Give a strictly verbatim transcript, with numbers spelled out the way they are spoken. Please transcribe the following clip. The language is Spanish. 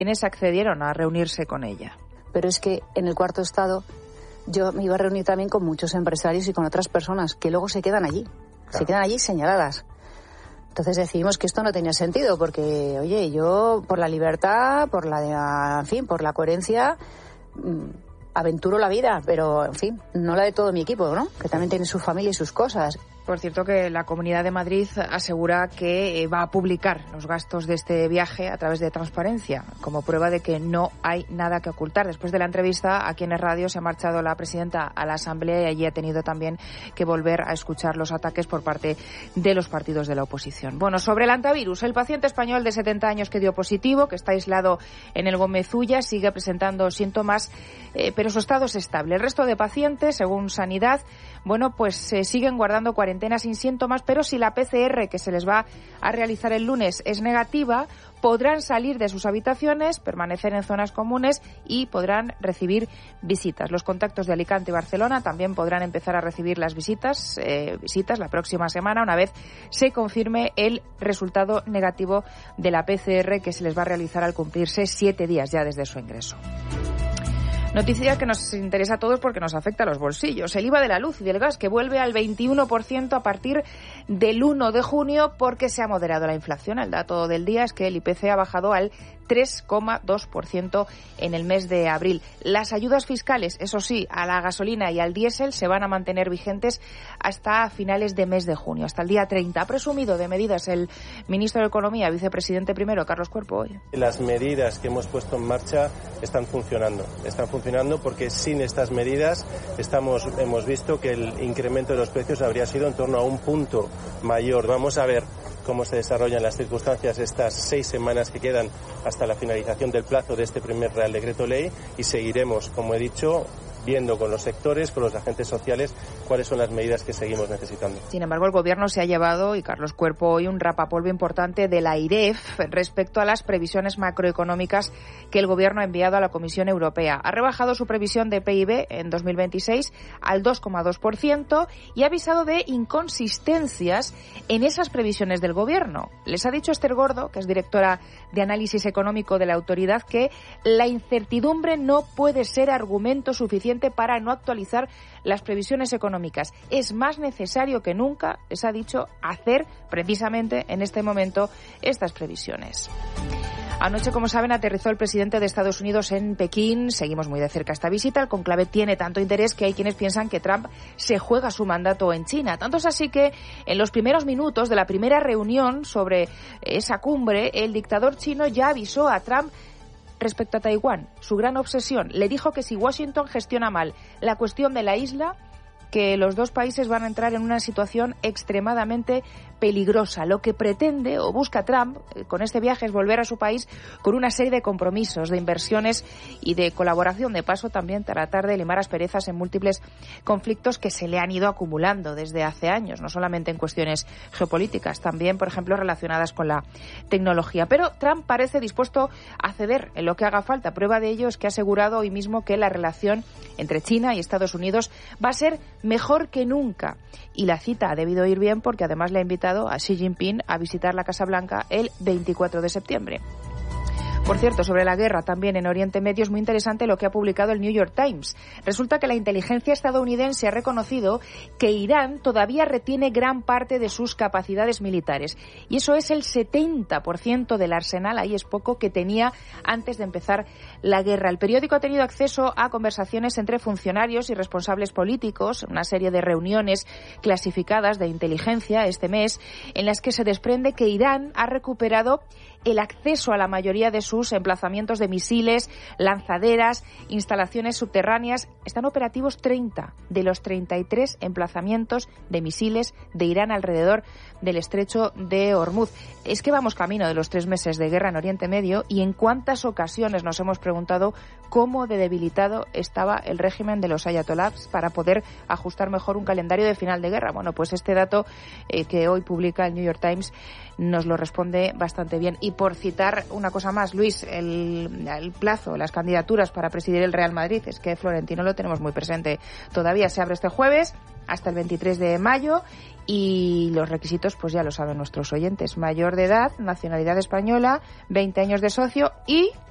quienes accedieron a reunirse con ella. Pero es que en el cuarto estado yo me iba a reunir también con muchos empresarios y con otras personas que luego se quedan allí, claro. se quedan allí señaladas. Entonces decidimos que esto no tenía sentido porque, oye, yo por la libertad, por la, en fin, por la coherencia, aventuro la vida, pero, en fin, no la de todo mi equipo, ¿no? Que también tiene su familia y sus cosas. Por cierto, que la Comunidad de Madrid asegura que va a publicar los gastos de este viaje a través de Transparencia, como prueba de que no hay nada que ocultar. Después de la entrevista, aquí en el radio se ha marchado la presidenta a la Asamblea y allí ha tenido también que volver a escuchar los ataques por parte de los partidos de la oposición. Bueno, sobre el antivirus, el paciente español de setenta años que dio positivo, que está aislado en el Gómez Ulla, sigue presentando síntomas, eh, pero su estado es estable. El resto de pacientes, según Sanidad, bueno, pues se eh, siguen guardando cuarentena sin síntomas, pero si la P C R que se les va a realizar el lunes es negativa, podrán salir de sus habitaciones, permanecer en zonas comunes y podrán recibir visitas. Los contactos de Alicante y Barcelona también podrán empezar a recibir las visitas, eh, visitas la próxima semana, una vez se confirme el resultado negativo de la P C R que se les va a realizar al cumplirse siete días ya desde su ingreso. Noticia que nos interesa a todos porque nos afecta a los bolsillos. El I V A de la luz y del gas que vuelve al veintiuno por ciento a partir del uno de junio porque se ha moderado la inflación. El dato del día es que el I P C ha bajado al tres coma dos por ciento en el mes de abril. Las ayudas fiscales, eso sí, a la gasolina y al diésel se van a mantener vigentes hasta finales de mes de junio, hasta el día treinta. Ha presumido de medidas el ministro de Economía, vicepresidente primero, Carlos Cuerpo, hoy. Las medidas que hemos puesto en marcha están funcionando. Están funcionando porque sin estas medidas estamos, hemos visto que el incremento de los precios habría sido en torno a un punto mayor. Vamos a ver cómo se desarrollan las circunstancias estas seis semanas que quedan hasta la finalización del plazo de este primer Real Decreto Ley y seguiremos, como he dicho, viendo con los sectores, con los agentes sociales, cuáles son las medidas que seguimos necesitando. Sin embargo, el Gobierno se ha llevado, y Carlos Cuerpo hoy, un rapapolvo importante de la AIREF respecto a las previsiones macroeconómicas que el Gobierno ha enviado a la Comisión Europea. Ha rebajado su previsión de P I B en dos mil veintiséis al dos coma dos por ciento y ha avisado de inconsistencias en esas previsiones del Gobierno. Les ha dicho Esther Gordo, que es directora de análisis económico de la autoridad, que la incertidumbre no puede ser argumento suficiente para no actualizar las previsiones económicas. Es más necesario que nunca, les ha dicho, hacer precisamente en este momento estas previsiones. Anoche, como saben, aterrizó el presidente de Estados Unidos en Pekín. Seguimos muy de cerca esta visita. El conclave tiene tanto interés que hay quienes piensan que Trump se juega su mandato en China. Tanto es así que en los primeros minutos de la primera reunión sobre esa cumbre, el dictador chino ya avisó a Trump respecto a Taiwán, su gran obsesión. Le dijo que si Washington gestiona mal la cuestión de la isla, que los dos países van a entrar en una situación extremadamente peligrosa. Lo que pretende o busca Trump con este viaje es volver a su país con una serie de compromisos, de inversiones y de colaboración. De paso, también tratar de limar asperezas en múltiples conflictos que se le han ido acumulando desde hace años, no solamente en cuestiones geopolíticas, también, por ejemplo, relacionadas con la tecnología. Pero Trump parece dispuesto a ceder en lo que haga falta. Prueba de ello es que ha asegurado hoy mismo que la relación entre China y Estados Unidos va a ser mejor que nunca. Y la cita ha debido ir bien porque además le ha invitado a Xi Jinping a visitar la Casa Blanca el veinticuatro de septiembre. Por cierto, sobre la guerra también en Oriente Medio es muy interesante lo que ha publicado el New York Times. Resulta que la inteligencia estadounidense ha reconocido que Irán todavía retiene gran parte de sus capacidades militares. Y eso es el setenta por ciento del arsenal, ahí es poco, que tenía antes de empezar la guerra. El periódico ha tenido acceso a conversaciones entre funcionarios y responsables políticos, una serie de reuniones clasificadas de inteligencia este mes, en las que se desprende que Irán ha recuperado el acceso a la mayoría de sus emplazamientos de misiles, lanzaderas, instalaciones subterráneas. Están operativos treinta de los treinta y tres emplazamientos de misiles de Irán alrededor del estrecho de Hormuz. Es que vamos camino de los tres meses de guerra en Oriente Medio y en cuántas ocasiones nos hemos preguntado cómo de debilitado estaba el régimen de los ayatolás para poder ajustar mejor un calendario de final de guerra. Bueno, pues este dato eh, que hoy publica el New York Times nos lo responde bastante bien. Y por citar una cosa más, Luis, el, el plazo, las candidaturas para presidir el Real Madrid, es que Florentino lo tenemos muy presente. Todavía se abre este jueves hasta el veintitrés de mayo y los requisitos pues ya lo saben nuestros oyentes. Mayor de edad, nacionalidad española, veinte años de socio y